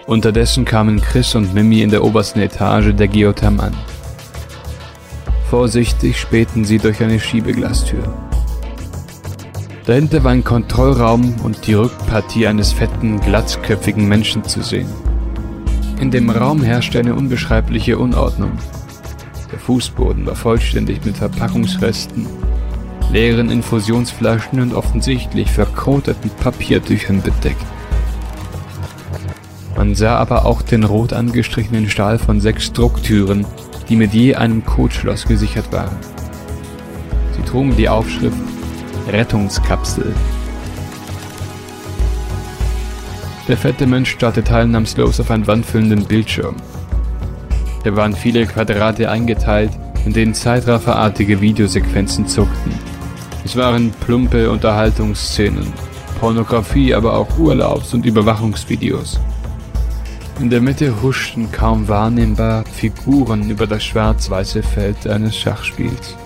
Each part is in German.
Unterdessen kamen Chris und Mimi in der obersten Etage der Geotherm an. Vorsichtig spähten sie durch eine Schiebeglastür. Dahinter war ein Kontrollraum und die Rückpartie eines fetten, glatzköpfigen Menschen zu sehen. In dem Raum herrschte eine unbeschreibliche Unordnung. Der Fußboden war vollständig mit Verpackungsresten, leeren Infusionsflaschen und offensichtlich verkroteten Papiertüchern bedeckt. Man sah aber auch den rot angestrichenen Stahl von 6 Drucktüren, die mit je einem Codeschloss gesichert waren. Sie trugen die Aufschrift Rettungskapsel. Der fette Mensch starrte teilnahmslos auf einen wandfüllenden Bildschirm. Er war in viele Quadrate eingeteilt, in denen zeitrafferartige Videosequenzen zuckten. Es waren plumpe Unterhaltungsszenen, Pornografie, aber auch Urlaubs- und Überwachungsvideos. In der Mitte huschten kaum wahrnehmbar Figuren über das schwarz-weiße Feld eines Schachspiels.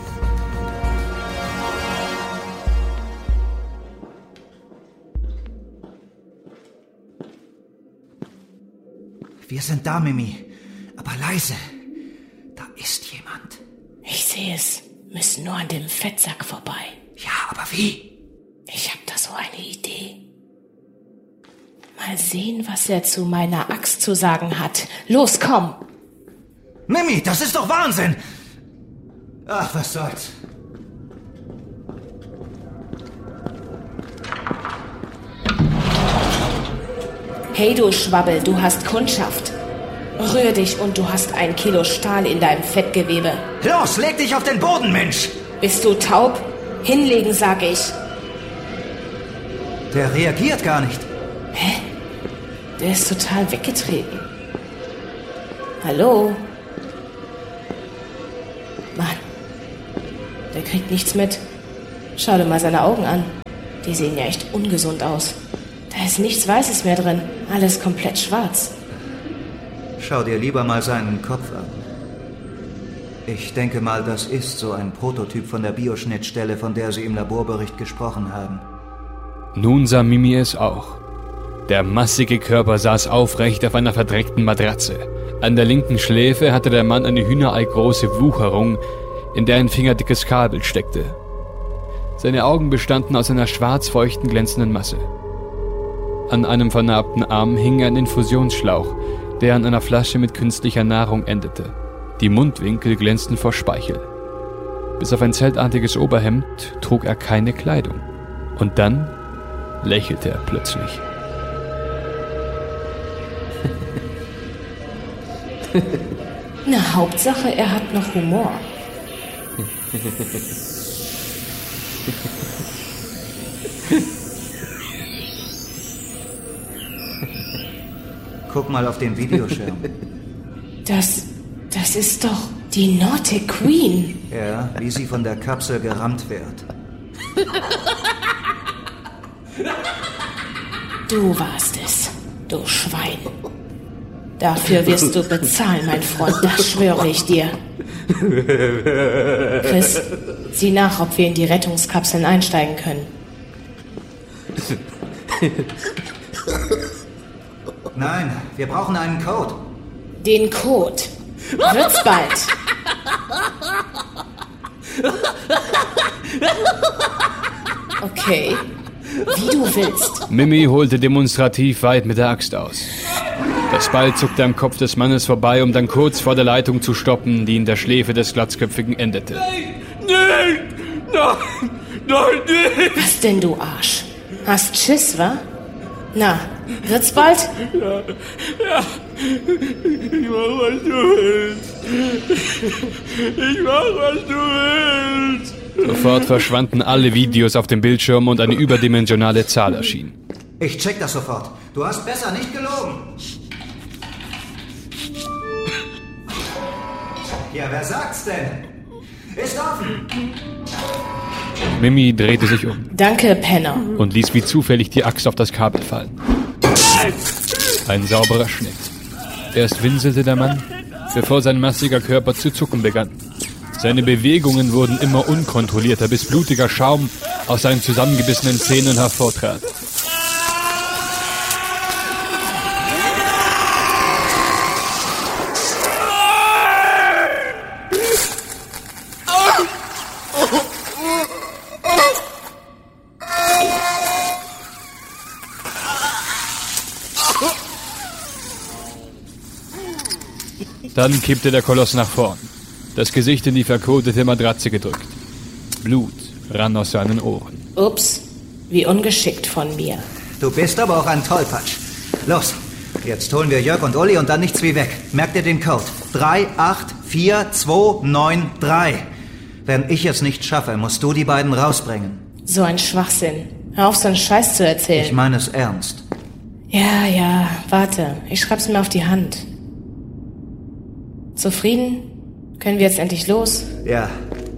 Wir sind da, Mimi. Aber leise. Da ist jemand. Ich sehe es. Müssen nur an dem Fettsack vorbei. Ja, aber wie? Ich hab da so eine Idee. Mal sehen, was er zu meiner Axt zu sagen hat. Los, komm! Mimi, das ist doch Wahnsinn! Ach, was soll's. Hey du Schwabbel, du hast Kundschaft. Rühr dich und du hast 1 Kilo Stahl in deinem Fettgewebe. Los, leg dich auf den Boden, Mensch! Bist du taub? Hinlegen, sag ich. Der reagiert gar nicht. Hä? Der ist total weggetreten. Hallo? Mann, der kriegt nichts mit. Schau dir mal seine Augen an. Die sehen ja echt ungesund aus. Da ist nichts Weißes mehr drin. Alles komplett schwarz. Schau dir lieber mal seinen Kopf an. Ich denke mal, das ist so ein Prototyp von der Bioschnittstelle, von der Sie im Laborbericht gesprochen haben. Nun sah Mimi es auch. Der massige Körper saß aufrecht auf einer verdreckten Matratze. An der linken Schläfe hatte der Mann eine hühnereigroße Wucherung, in der ein fingerdickes Kabel steckte. Seine Augen bestanden aus einer schwarzfeuchten, glänzenden Masse. An einem vernarbten Arm hing ein Infusionsschlauch, der an einer Flasche mit künstlicher Nahrung endete. Die Mundwinkel glänzten vor Speichel. Bis auf ein zeltartiges Oberhemd trug er keine Kleidung. Und dann lächelte er plötzlich. Na, Hauptsache, er hat noch Humor. Guck mal auf den Videoschirm. Das ist doch die Naughty Queen. Ja, wie sie von der Kapsel gerammt wird. Du warst es, du Schwein. Dafür wirst du bezahlen, mein Freund, das schwöre ich dir. Chris, sieh nach, ob wir in die Rettungskapseln einsteigen können. Nein, wir brauchen einen Code. Den Code. Wird's bald. Okay, wie du willst. Mimi holte demonstrativ weit mit der Axt aus. Das Beil zuckte am Kopf des Mannes vorbei, um dann kurz vor der Leitung zu stoppen, die in der Schläfe des Glatzköpfigen endete. Nein! Was denn, du Arsch? Hast Schiss, wa? Na, wird's bald? Ja. Ich mach, was du willst. Ich mach, was du willst. Sofort verschwanden alle Videos auf dem Bildschirm und eine überdimensionale Zahl erschien. Ich check das sofort. Du hast besser nicht gelogen. Ja, wer sagt's denn? Ist offen. Mimi drehte sich um. Danke, Penner. Und ließ wie zufällig die Axt auf das Kabel fallen. Ein sauberer Schnitt. Erst winselte der Mann, bevor sein massiger Körper zu zucken begann. Seine Bewegungen wurden immer unkontrollierter, bis blutiger Schaum aus seinen zusammengebissenen Zähnen hervortrat. Dann kippte der Koloss nach vorn, das Gesicht in die verkotete Matratze gedrückt. Blut rann aus seinen Ohren. Ups, wie ungeschickt von mir. Du bist aber auch ein Tollpatsch. Los, jetzt holen wir Jörg und Uli und dann nichts wie weg. Merkt ihr den Code? 384293. Wenn ich es nicht schaffe, musst du die beiden rausbringen. So ein Schwachsinn. Hör auf, so einen Scheiß zu erzählen. Ich meine es ernst. Ja, warte. Ich schreib's mir auf die Hand. Zufrieden? Können wir jetzt endlich los? Ja.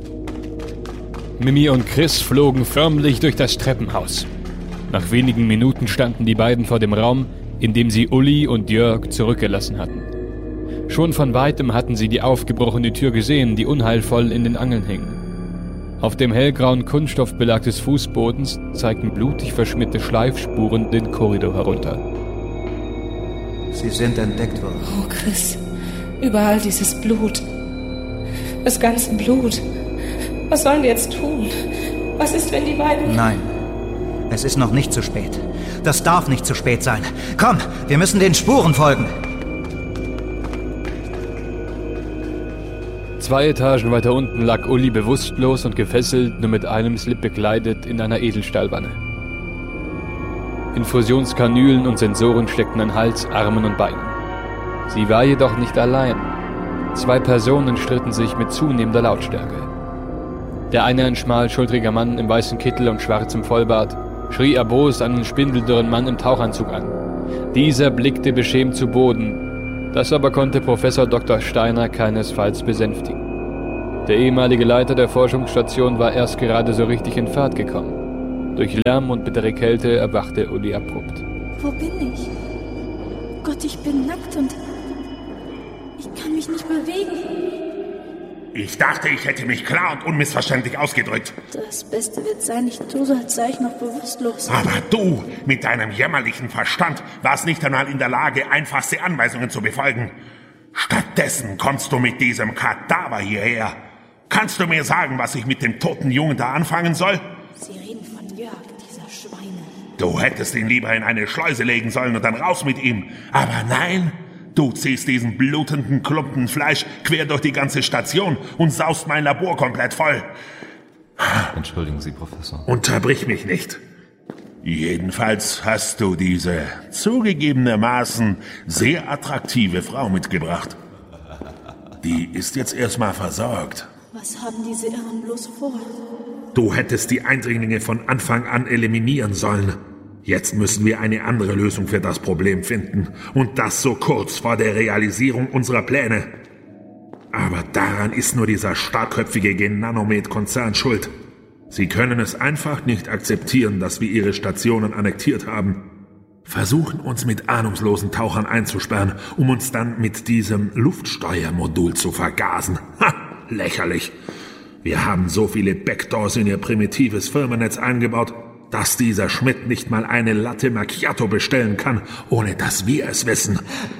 Mimi und Chris flogen förmlich durch das Treppenhaus. Nach wenigen Minuten standen die beiden vor dem Raum, in dem sie Uli und Jörg zurückgelassen hatten. Schon von weitem hatten sie die aufgebrochene Tür gesehen, die unheilvoll in den Angeln hing. Auf dem hellgrauen Kunststoffbelag des Fußbodens zeigten blutig verschmierte Schleifspuren den Korridor herunter. Sie sind entdeckt worden. Oh, Chris, überall dieses Blut. Das ganze Blut. Was sollen wir jetzt tun? Was ist, wenn die beiden... Nein, es ist noch nicht zu spät. Das darf nicht zu spät sein. Komm, wir müssen den Spuren folgen. 2 Etagen weiter unten lag Uli bewusstlos und gefesselt, nur mit einem Slip bekleidet, in einer Edelstahlwanne. Infusionskanülen und Sensoren steckten an Hals, Armen und Beinen. Sie war jedoch nicht allein. 2 Personen stritten sich mit zunehmender Lautstärke. Der eine, ein schmalschultriger Mann im weißen Kittel und schwarzem Vollbart, schrie erbost einen spindeldürren Mann im Tauchanzug an. Dieser blickte beschämt zu Boden. Das aber konnte Professor Dr. Steiner keinesfalls besänftigen. Der ehemalige Leiter der Forschungsstation war erst gerade so richtig in Fahrt gekommen. Durch Lärm und bittere Kälte erwachte Uli abrupt. Wo bin ich? Gott, ich bin nackt und ich kann mich nicht bewegen. Ich dachte, ich hätte mich klar und unmissverständlich ausgedrückt. Das Beste wird sein, ich tue so, als sei ich noch bewusstlos. Aber du, mit deinem jämmerlichen Verstand, warst nicht einmal in der Lage, einfachste Anweisungen zu befolgen. Stattdessen kommst du mit diesem Kadaver hierher. Kannst du mir sagen, was ich mit dem toten Jungen da anfangen soll? Sie reden von Jörg, dieser Schweine. Du hättest ihn lieber in eine Schleuse legen sollen und dann raus mit ihm. Aber nein, du ziehst diesen blutenden Klumpen Fleisch quer durch die ganze Station und saust mein Labor komplett voll. Entschuldigen Sie, Professor. Unterbrich mich nicht. Jedenfalls hast du diese zugegebenermaßen sehr attraktive Frau mitgebracht. Die ist jetzt erstmal versorgt. Was haben diese Irren bloß vor? Du hättest die Eindringlinge von Anfang an eliminieren sollen. Jetzt müssen wir eine andere Lösung für das Problem finden. Und das so kurz vor der Realisierung unserer Pläne. Aber daran ist nur dieser starkköpfige Genanomed-Konzern schuld. Sie können es einfach nicht akzeptieren, dass wir ihre Stationen annektiert haben. Versuchen uns mit ahnungslosen Tauchern einzusperren, um uns dann mit diesem Luftsteuermodul zu vergasen. Ha! Lächerlich. Wir haben so viele Backdoors in ihr primitives Firmennetz eingebaut, dass dieser Schmidt nicht mal eine Latte Macchiato bestellen kann, ohne dass wir es wissen.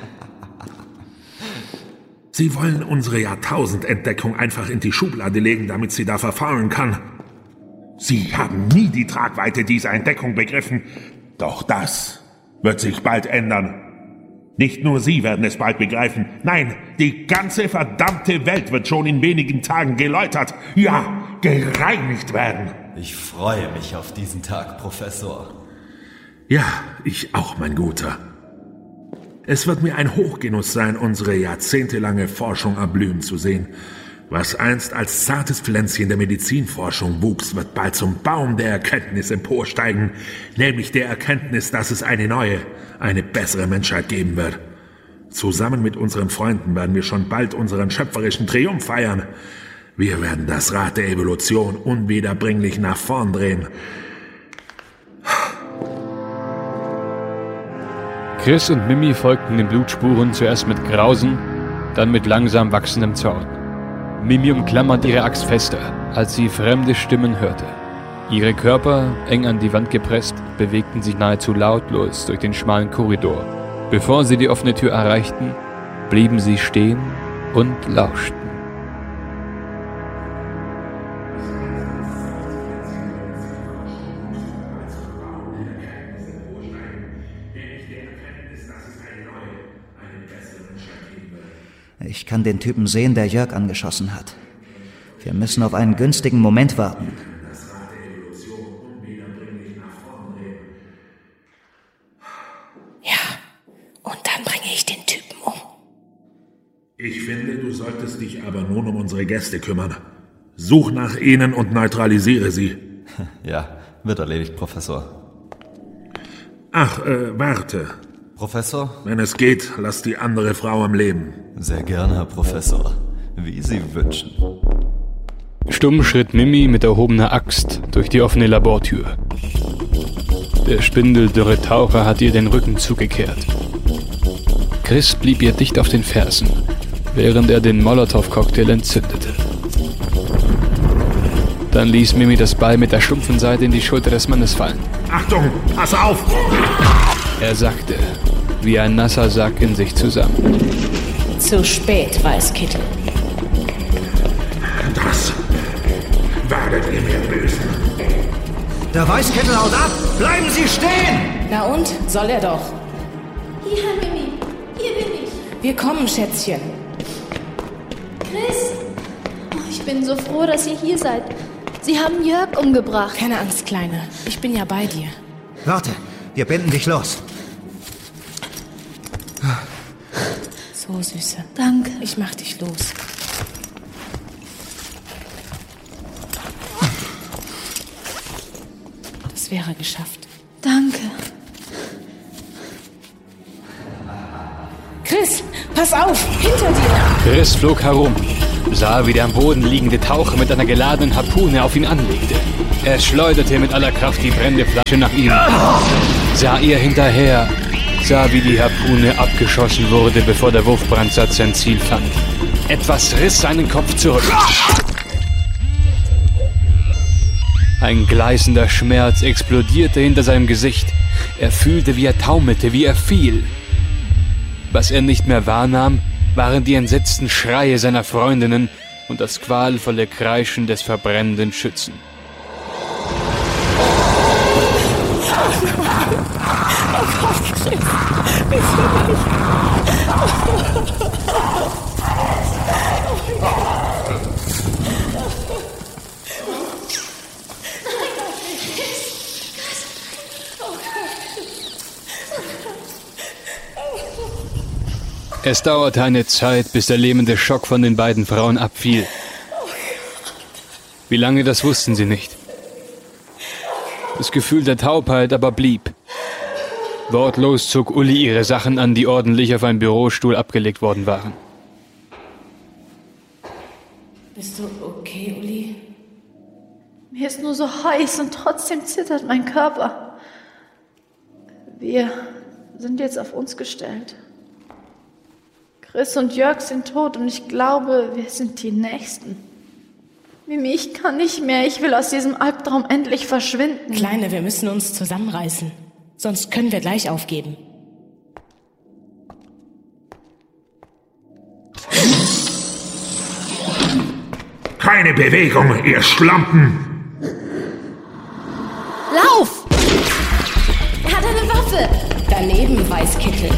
Sie wollen unsere Jahrtausendentdeckung einfach in die Schublade legen, damit sie da verfaulen kann. Sie haben nie die Tragweite dieser Entdeckung begriffen. Doch das wird sich bald ändern. Nicht nur Sie werden es bald begreifen. Nein, die ganze verdammte Welt wird schon in wenigen Tagen geläutert. Ja, gereinigt werden. Ich freue mich auf diesen Tag, Professor. Ja, ich auch, mein Guter. Es wird mir ein Hochgenuss sein, unsere jahrzehntelange Forschung erblühen zu sehen. Was einst als zartes Pflänzchen der Medizinforschung wuchs, wird bald zum Baum der Erkenntnis emporsteigen, nämlich der Erkenntnis, dass es eine neue, eine bessere Menschheit geben wird. Zusammen mit unseren Freunden werden wir schon bald unseren schöpferischen Triumph feiern. Wir werden das Rad der Evolution unwiederbringlich nach vorn drehen. Chris und Mimi folgten den Blutspuren zuerst mit Grausen, dann mit langsam wachsendem Zorn. Mimi umklammerte ihre Axt fester, als sie fremde Stimmen hörte. Ihre Körper, eng an die Wand gepresst, bewegten sich nahezu lautlos durch den schmalen Korridor. Bevor sie die offene Tür erreichten, blieben sie stehen und lauschten. Ich kann den Typen sehen, der Jörg angeschossen hat. Wir müssen auf einen günstigen Moment warten. Ja, und dann bringe ich den Typen um. Ich finde, du solltest dich aber nun um unsere Gäste kümmern. Such nach ihnen und neutralisiere sie. Ja, wird erledigt, Professor. Ach, warte. Professor? Wenn es geht, lass die andere Frau am Leben. Sehr gerne, Herr Professor. Wie Sie wünschen. Stumm schritt Mimi mit erhobener Axt durch die offene Labortür. Der spindeldürre Taucher hatte ihr den Rücken zugekehrt. Chris blieb ihr dicht auf den Fersen, während er den Molotow-Cocktail entzündete. Dann ließ Mimi das Beil mit der stumpfen Seite in die Schulter des Mannes fallen. Achtung, pass auf! Er sackte, wie ein nasser Sack, in sich zusammen. Zu spät, Weißkittel. Das werdet ihr mir büßen. Der Weißkittel haut ab! Bleiben Sie stehen! Na und? Soll er doch. Hier, Herr Mimi. Hier bin ich. Wir kommen, Schätzchen. Chris. Oh, ich bin so froh, dass ihr hier seid. Sie haben Jörg umgebracht. Keine Angst, Kleine. Ich bin ja bei dir. Warte, wir binden dich los. So, Süße. Danke. Ich mach dich los. Das wäre geschafft. Danke. Chris, pass auf! Hinter dir! Chris flog herum, sah, wie der am Boden liegende Taucher mit einer geladenen Harpune auf ihn anlegte. Er schleuderte mit aller Kraft die brennende Flasche nach ihm, sah ihr hinterher, sah, wie die Harpune abgeschossen wurde, bevor der Wurfbrandsatz sein Ziel fand. Etwas riss seinen Kopf zurück. Ein gleißender Schmerz explodierte hinter seinem Gesicht. Er fühlte, wie er taumelte, wie er fiel. Was er nicht mehr wahrnahm, waren die entsetzten Schreie seiner Freundinnen und das qualvolle Kreischen des verbrennenden Schützen. Es dauerte eine Zeit, bis der lähmende Schock von den beiden Frauen abfiel. Wie lange, das wussten sie nicht. Das Gefühl der Taubheit aber blieb. Wortlos zog Uli ihre Sachen an, die ordentlich auf einen Bürostuhl abgelegt worden waren. Bist du okay, Uli? Mir ist nur so heiß und trotzdem zittert mein Körper. Wir sind jetzt auf uns gestellt. Chris und Jörg sind tot und ich glaube, wir sind die Nächsten. Mimi, ich kann nicht mehr. Ich will aus diesem Albtraum endlich verschwinden. Kleine, wir müssen uns zusammenreißen. Sonst können wir gleich aufgeben. Keine Bewegung, ihr Schlampen! Lauf! Er hat eine Waffe! Daneben, Weißkittel.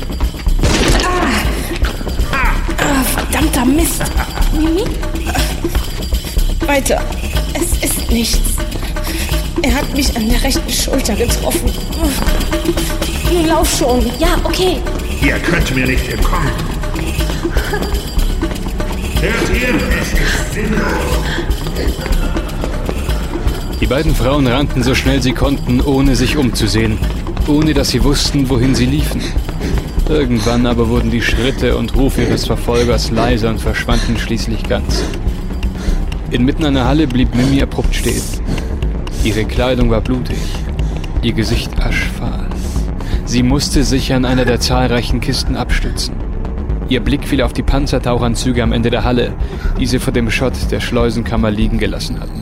Verdammter Mist! Mimi? Weiter. Es ist nichts. Er hat mich an der rechten Schulter getroffen. Nun lauf schon. Ja, okay. Ihr könnt mir nicht entkommen. Hört ihr? Es ist sinnlos. Die beiden Frauen rannten so schnell sie konnten, ohne sich umzusehen, ohne dass sie wussten, wohin sie liefen. Irgendwann aber wurden die Schritte und Rufe ihres Verfolgers leiser und verschwanden schließlich ganz. Inmitten einer Halle blieb Mimi abrupt stehen. Ihre Kleidung war blutig, ihr Gesicht aschfahl. Sie musste sich an einer der zahlreichen Kisten abstützen. Ihr Blick fiel auf die Panzertauchanzüge am Ende der Halle, die sie vor dem Schott der Schleusenkammer liegen gelassen hatten.